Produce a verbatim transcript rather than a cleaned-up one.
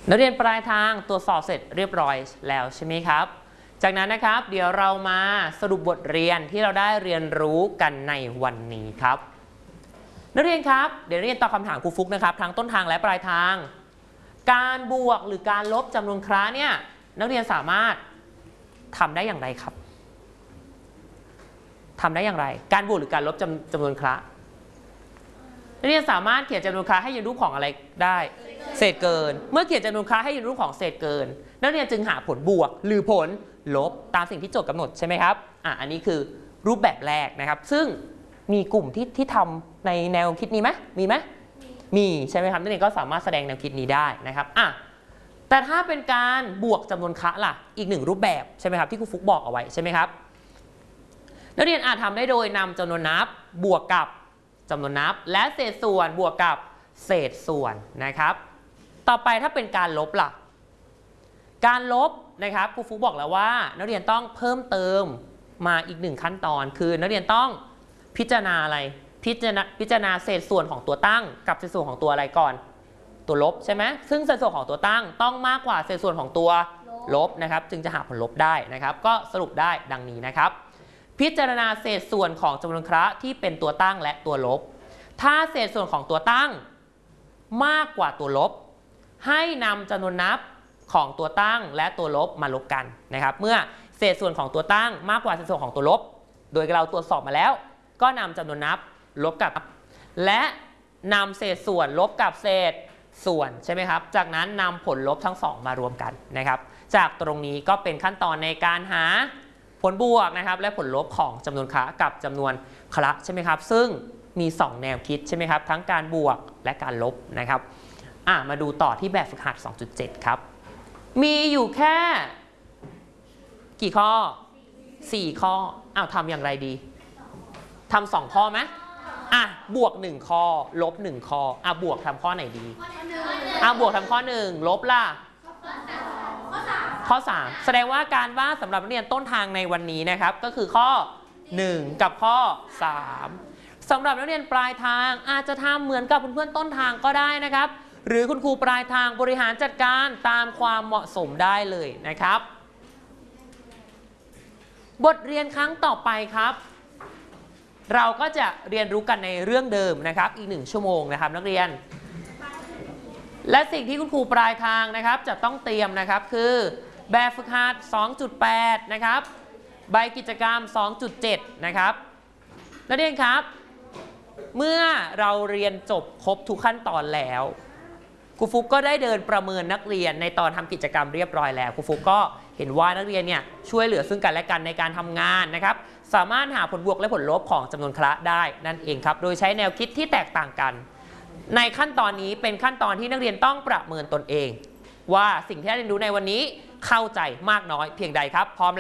นักเรียนปลายทางตรวจสอบเสร็จเรียบร้อยแล้วใช่ไหมครับจากนั้นนะครับเดี๋ยวเรามาสรุปบทเรียนที่เราได้เรียนรู้กันในวันนี้ครับนักเรียนครับเดี๋ยวเรียนตอบคำถามครูฟุกนะครับทั้งต้นทางและปลายทางการบวกหรือการลบจำนวนครั้งเนี่ยนักเรียนสามารถทำได้อย่างไรครับทำได้อย่างไรการบวกหรือการลบจำจำนวนครั้งนักเรียนสามารถเขียนจำนวนครั้งให้ยืนรูปของอะไรได้เศษเกินเมื่อเขียนจำนวนครั้งให้ยืนรูปของเศษเกินนักเรียนจึงหาผลบวกหรือผลลบตามสิ่งที่โจทย์กำหนดใช่ไหมครับอ่ะอันนี้คือรูปแบบแรกนะครับซึ่งมีกลุ่มที่ที่ทำในแนวคิดนี้ไหมมีไหมมีใช่ไหมครับนักเรียนก็สามารถแสดงแนวคิดนี้ได้นะครับอ่ะแต่ถ้าเป็นการบวกจำนวนครั้งล่ะอีกหนึ่งรูปแบบใช่ไหมครับที่ครูฟุกบอกเอาไว้ใช่ไหมครับนักเรียนอาจทำได้โดยนำจำนวนนับบวกกับจำนวนนับและเศษส่วนบวกกับเศษส่วนนะครับต่อไปถ้าเป็นการลบล่ะการลบนะครับครูฟุกบอกแล้วว่านักเรียนต้องเพิ่มเติมมาอีกหนึ่งขั้นตอนคือนักเรียนต้องพิจารณาอะไรพิจารณาพิจารณาเศษส่วนของตัวตั้งกับเศษส่วนของตัวอะไรก่อนตัวลบใช่ไหมซึ่งเศษส่วนของตัวตั้งต้องมากกว่าเศษส่วนของตัวลบนะครับจึงจะหาผลลบได้นะครับก็สรุปได้ดังนี้นะครับพิจารณาเศษส่วนของจำนวนครั้งที่เป็นตัวตั้งและตัวลบถ้าเศษส่วนของตัวตั้งมากกว่าตัวลบให้นำจำนวนนับของตัวตั้งและตัวลบมาลบกันนะครับเมื่อเศษส่วนของตัวตั้งมากกว่าเศษส่วนของตัวลบโดยเราตรวจสอบมาแล้วก็นำจำนวนนับลบกับและนำเศษส่วนลบกับเศษส่วนใช่ไหมครับจากนั้นนำผลลบทั้งสองมารวมกันนะครับจากตรงนี้ก็เป็นขั้นตอนในการหาผลบวกนะครับและผลลบของจำนวนคละกับจำนวนคละใช่ไหมครับซึ่งมีสองแนวคิดใช่ไหมครับทั้งการบวกและการลบนะครับอ่ะมาดูต่อที่แบบฝึกหัด สองจุดเจ็ด ครับมีอยู่แค่กี่ข้อสี่ข้ออ้าวทำอย่างไรดีทำสองข้อไหมอ่ะบวกหนึ่งข้อลบหนึ่งข้ออ่ะบวกทำข้อไหนดีอ่ะบวกทำข้อหนึ่งลบล่ะข้อสามแสดงว่าการบ้านสำหรับนักเรียนต้นทางในวันนี้นะครับก็คือข้อหนึ่งกับข้อสามสำหรับนักเรียนปลายทางอาจจะทำเหมือนกับเพื่อนๆต้นทางก็ได้นะครับหรือคุณครูปลายทางบริหารจัดการตามความเหมาะสมได้เลยนะครับบทเรียนครั้งต่อไปครับเราก็จะเรียนรู้กันในเรื่องเดิมนะครับอีกหนึ่งชั่วโมงนะครับนักเรียนและสิ่งที่คุณครูปลายทางนะครับจะต้องเตรียมนะครับคือแบบฝึกหัด สองจุดแปด นะครับใบกิจกรรม สองจุดเจ็ด นะครับนักเรียนครับเมื่อเราเรียนจบครบทุกขั้นตอนแล้วครูฟุกก็ได้เดินประเมินนักเรียนในตอนทำกิจกรรมเรียบร้อยแล้วครูฟุกก็เห็นว่านักเรียนเนี่ยช่วยเหลือซึ่งกันและกันในการทำงานนะครับสามารถหาผลบวกและผลลบของจำนวนคละได้นั่นเองครับโดยใช้แนวคิดที่แตกต่างกันในขั้นตอนนี้เป็นขั้นตอนที่นักเรียนต้องประเมินตนเองว่าสิ่งที่ได้เรียนรู้ในวันนี้เข้าใจมากน้อยเพียงใดครับพร้อม